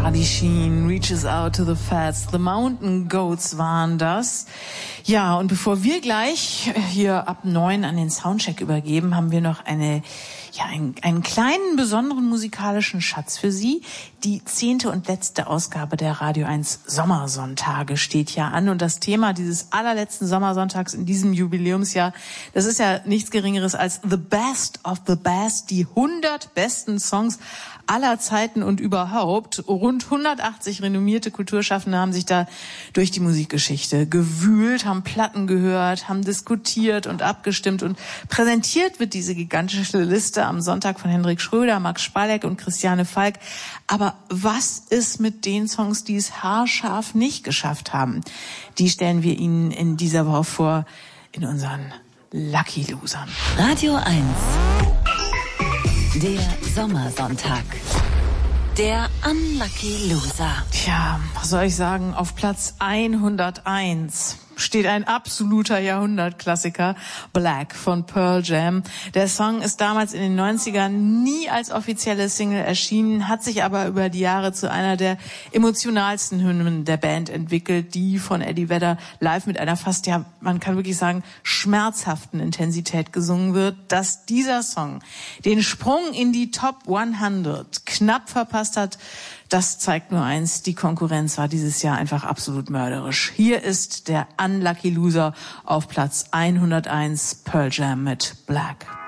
Charlie Sheen, Reaches Out to the Fats, The Mountain Goats waren das. Ja, und bevor wir gleich hier ab 9 an den Soundcheck übergeben, haben wir noch einen kleinen, besonderen musikalischen Schatz für Sie. Die 10. und letzte Ausgabe der Radio 1 Sommersonntage steht ja an. Und das Thema dieses allerletzten Sommersonntags in diesem Jubiläumsjahr, das ist ja nichts Geringeres als The Best of the Best, die 100 besten Songs aller Zeiten und überhaupt. Rund 180 renommierte Kulturschaffende haben sich da durch die Musikgeschichte gewühlt, haben Platten gehört, haben diskutiert und abgestimmt. Und präsentiert wird diese gigantische Liste am Sonntag von Hendrik Schröder, Max Spalleck und Christiane Falk. Aber was ist mit den Songs, die es haarscharf nicht geschafft haben? Die stellen wir Ihnen in dieser Woche vor in unseren Lucky Losern. Radio 1. Der Sommersonntag. Der Unlucky Loser. Tja, was soll ich sagen? Auf Platz 101 steht ein absoluter Jahrhundertklassiker, Black von Pearl Jam. Der Song ist damals in den 90ern nie als offizielle Single erschienen, hat sich aber über die Jahre zu einer der emotionalsten Hymnen der Band entwickelt, die von Eddie Vedder live mit einer fast, ja, man kann wirklich sagen, schmerzhaften Intensität gesungen wird. Dass dieser Song den Sprung in die Top 100 knapp verpasst hat, das zeigt nur eins, die Konkurrenz war dieses Jahr einfach absolut mörderisch. Hier ist der Unlucky Loser auf Platz 101, Pearl Jam mit Black.